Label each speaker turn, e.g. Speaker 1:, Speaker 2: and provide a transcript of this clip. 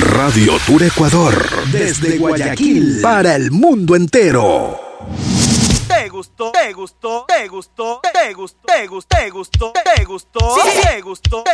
Speaker 1: Radio Tour Ecuador, desde Guayaquil para el mundo entero.
Speaker 2: Te gustó, te gustó, te gustó, te gustó, te gustó, te gustó, te gustó, sí, te gustó.